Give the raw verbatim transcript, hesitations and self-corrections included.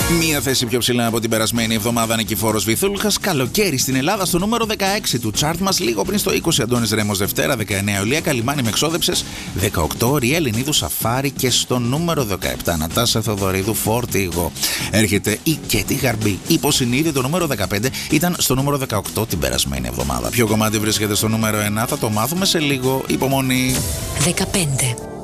Μία θέση πιο ψηλά από την περασμένη εβδομάδα, Νικηφόρος Βυθούλχας. Καλοκαίρι στην Ελλάδα στο νούμερο δεκαέξι του chart μας. Λίγο πριν στο είκοσι, Αντώνης Ρέμος Δευτέρα. δεκαεννέα, Ολία Καλιμάνη με εξόδεψες. δεκαοκτώ, Ρία Ελληνίδου Σαφάρι. Και στο νούμερο δεκαεπτά, Νατάσα Θοδωρίδου Φόρτιγο. Έρχεται η Κέτη Γαρμπή. Υποσυνείδη, το νούμερο δεκαπέντε ήταν στο νούμερο δεκαοκτώ την περασμένη εβδομάδα. Ποιο κομμάτι βρίσκεται στο νούμερο ένα, θα το μάθουμε σε λίγο. Υπομονή. δεκαπέντε.